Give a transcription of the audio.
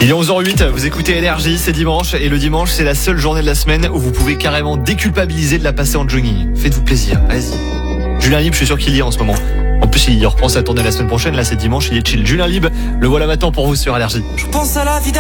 Il est 11h08, vous écoutez Énergie, c'est dimanche et le dimanche c'est la seule journée de la semaine où vous pouvez carrément déculpabiliser de la passer en jogging. Faites-vous plaisir, allez-y. Julien Libre, je suis sûr qu'il y est en ce moment. En plus il reprend sa tournée la semaine prochaine, là c'est dimanche, il est chill. Julien Libre, le voilà maintenant pour vous sur Énergie. Je pense à la vie